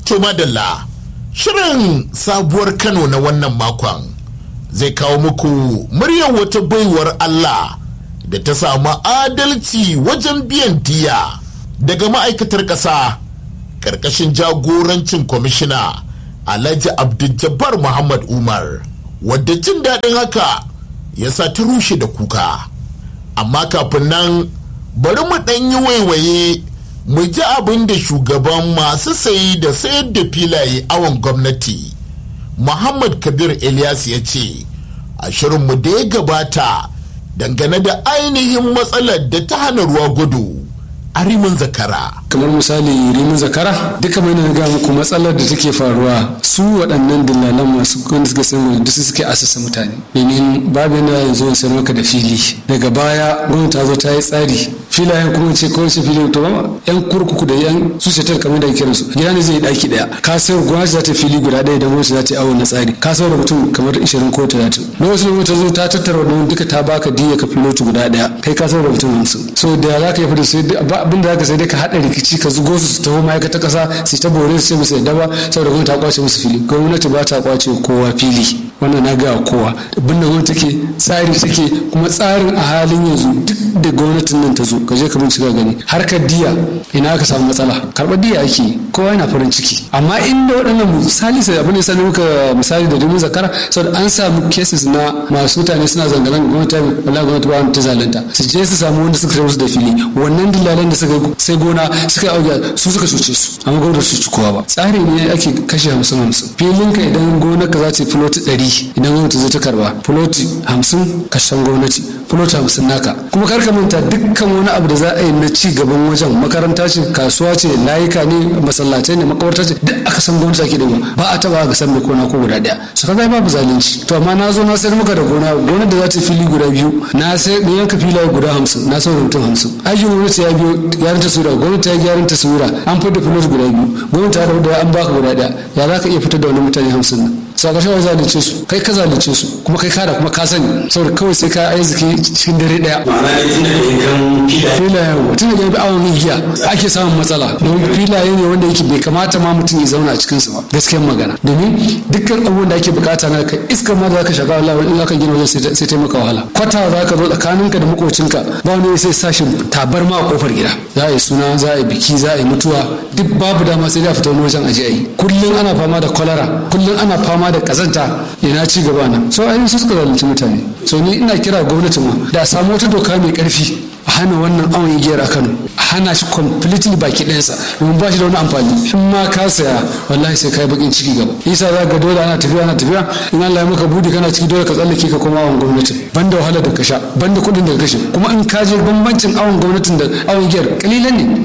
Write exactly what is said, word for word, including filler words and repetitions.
To madalla, shirin sabuwar Kano na wannan makon zai kawo muku muryar wata baiwar Allah da ta samu adalci wajen biyan diya daga ma'aikatar ƙasa ƙarƙashin jagorancin kwamishina Alhaji Abdul-Jabbar Muhammad Umar, wadda jin daɗin haka ya sa ta rushe da kuka. Amma kafin nan bari mu ɗan yi waiwaye mu ji abin da shugaban masu sayi da sayar da filaye awon gwamnati Muhammad Kabir Ilyas ya ce a shirinmu da ya gabata dangane da ainihin matsalar da ta hana ruwa gudu a rimin zakara. Kamar misali rimin zakara duka mai na ga muku matsalar da take faruwa su waɗannan dillalan masu wanda suka san wanda su suke asasa mutane domin babu yana yanzu sai maka da fili daga baya gwamnati ta zo ta yi tsari filayen kuma ce kawai su fili to ba yan kurkuku da yan su ce kamar da kiran su gida ne zai yi daki daya ka sayar gwamnati za ta fili guda daya da gwamnati za ta yi awon na tsari ka sayar da mutum kamar ishirin ko talatin lokacin da ta zo ta tattara wannan duka ta baka diya ka filoti guda daya kai ka sayar da mutum hamsin so da za ka yi fita sai abin da za ka sai dai ka haɗa rikici ka zugo su su taho ma'aikata ƙasa su ta bore su ce musu yadda ba saboda gwamnati ta kwace musu fili gwamnati ba ta kwace kowa fili wannan na ga kowa abin da gwamnati take tsari take kuma tsarin a halin yanzu duk da gwamnatin nan ta zo ka je ka bincika gani harkar diya ina aka samu matsala karɓar diya ake kowa yana farin ciki amma inda waɗannan misali sai abin da sani muka misali da domin zakara saboda an samu cases na masu mutane suna zangalan gwamnati wallahi gwamnati ba ta zalunta su je su samu wanda suka musu da fili wannan dillalan da suka sai gona suka yi auga su suka cuce su amma gwamnati su ci kowa ba tsari ne ake kashe hamsin hamsin filinka idan gonarka za ta yi filoti ɗari idan gwamnati zai ta karba filoti hamsin kashen gwamnati filoti hamsin naka kuma kar ka manta dukkan wani abu da za a yi na ci gaban wajen makaranta ce kasuwa ce layuka ne masallatai ne makabarta ce duk aka san gwamnati ake dawa ba a taba ga san mai kona ko guda daya su kaga babu zalunci to amma na zo na sayar maka da gona gonar da za ta fili guda biyu na sai na yanka filaye guda hamsin na sauran mutum hamsin aikin gwamnati ya biyo gyaran taswira gwamnati ya gyaran taswira an fitar da filoti guda biyu gwamnati ta da an baka guda daya ya za ka iya fitar da wani mutane hamsin nan sakashin wa zalice su kai ka zalice su kuma kai kada kuma ka sani saboda kawai sai ka arziki cikin dare daya ma'ana ne tun da yankan filayen tun da yankan awon igiya ake samun matsala domin filaye ne wanda yake bai kamata ma mutum ya zauna a cikin su ba gaskiyar magana domin dukkan abubuwan da ake bukata na ka iskar ma da zaka shaga wallahi in aka gina wajen sai taimaka wahala kwata za ka zo tsakaninka da makocinka ba wani sai sashi tabarma a kofar gida za a yi suna za a yi biki za a yi mutuwa duk babu dama sai da fita wani wajen aje a yi kullum ana fama da kwalara kullum ana fama da kazanta ina ci gaba nan so ayin su suka zalunci mutane so ni ina kira gwamnati ma da samu wata doka mai karfi a hana wannan awon igiyar a Kano a hana shi completely baki ɗayansa domin ba shi da wani amfani in ma ka saya wallahi sai kai bakin ciki gaba isa za ga dole ana tafiya ana tafiya in Allah ya maka budi kana ciki dole ka tsallake ka koma awon gwamnati banda wahala da ka sha banda kuɗin da ka kashe kuma in ka je bambancin awon gwamnatin da awon igiyar kalilan ne